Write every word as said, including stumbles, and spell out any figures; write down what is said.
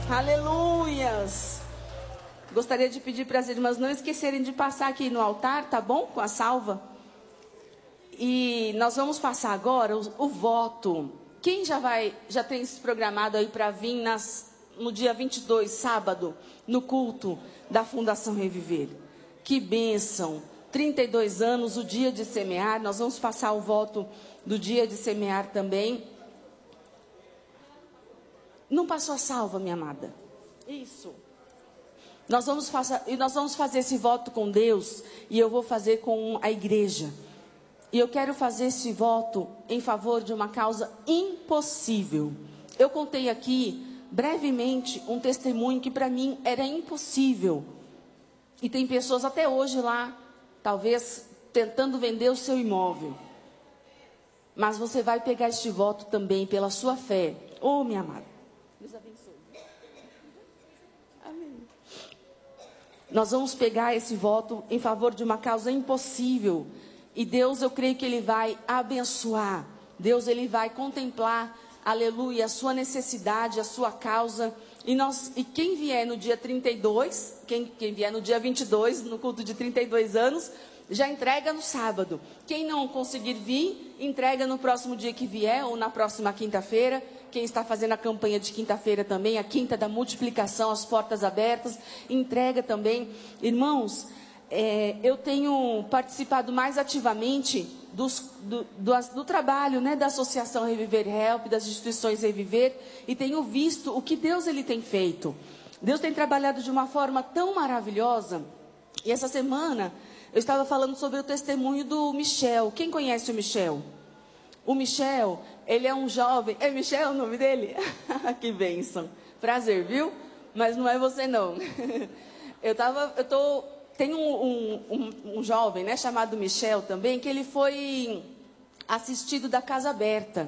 Aleluias. Gostaria de pedir para as irmãs não esquecerem de passar aqui no altar, tá bom? Com a salva. E nós vamos passar agora o, o voto. Quem já vai, já tem se programado aí para vir nas, no dia vinte e dois, sábado, no culto da Fundação Reviver? Que bênção. trinta e dois anos, o dia de semear. Nós vamos passar o voto do dia de semear também. Não passou a salva, minha amada? Isso. Nós vamos, fazer, nós vamos fazer esse voto com Deus e eu vou fazer com a igreja. E eu quero fazer esse voto em favor de uma causa impossível. Eu contei aqui, brevemente, um testemunho que para mim era impossível. E tem pessoas até hoje lá, talvez tentando vender o seu imóvel. Mas você vai pegar este voto também pela sua fé. Oh, minha amada. Deus abençoe. Amém. Nós vamos pegar esse voto em favor de uma causa impossível. E Deus, eu creio que Ele vai abençoar. Deus, Ele vai contemplar, aleluia, a sua necessidade, a sua causa. E, nós, e quem vier no dia trinta e dois, quem, quem vier no dia vinte e dois, no culto de trinta e dois anos, já entrega no sábado. Quem não conseguir vir, entrega no próximo dia que vier, ou na próxima quinta-feira. Quem está fazendo a campanha de quinta-feira também, a quinta da multiplicação, as portas abertas, entrega também. Irmãos, é, eu tenho participado mais ativamente dos, do, do, do trabalho, né, da Associação Reviver Help, das instituições Reviver, e tenho visto o que Deus ele tem feito. Deus tem trabalhado de uma forma tão maravilhosa. E essa semana eu estava falando sobre o testemunho do Michel. Quem conhece o Michel? O Michel, ele é um jovem... É Michel o nome dele? Que bênção. Prazer, viu? Mas não é você, não. Eu tava... Eu tô... Tem um, um, um, um jovem, né, chamado Michel também, que ele foi assistido da Casa Aberta.